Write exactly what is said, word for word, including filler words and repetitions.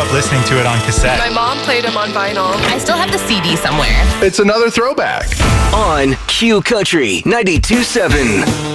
up listening to it on cassette. My mom played them on vinyl. I still have the C D somewhere. It's another throwback. On Q Country ninety-two point seven.